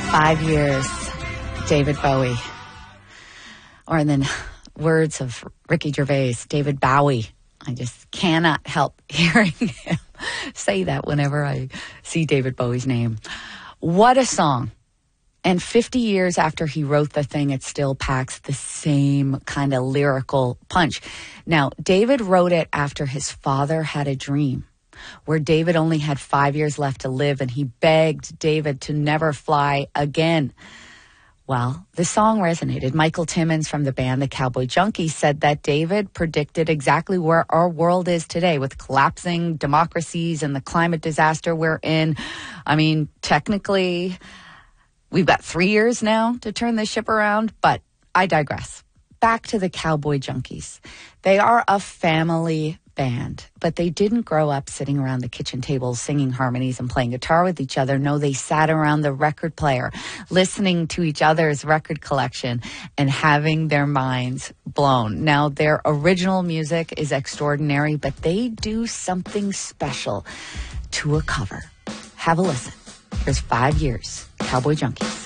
5 years, David Bowie. Or in the words of Ricky Gervais, David Bowie. I just cannot help hearing him say that whenever I see David Bowie's name. What a song. And 50 years after he wrote the thing, it still packs the same kind of lyrical punch. Now, David wrote it after his father had a dream where David only had 5 years left to live, and he begged David to never fly again. Well, the song resonated. Michael Timmons from the band The Cowboy Junkies said that David predicted exactly where our world is today with collapsing democracies and the climate disaster we're in. I mean, technically, we've got 3 years now to turn this ship around, but I digress. Back to the Cowboy Junkies. They are a family band, but they didn't grow up sitting around the kitchen table singing harmonies and playing guitar with each other. No, they sat around the record player, listening to each other's record collection and having their minds blown. Now, their original music is extraordinary, but they do something special to a cover. Have a listen. Here's 5 years, Cowboy Junkies.